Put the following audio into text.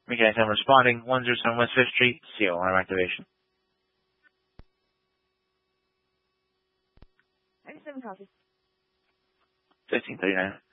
Mechanic 10 responding. 107 West 5th Street. CO alarm activation. 97 copy. 1539.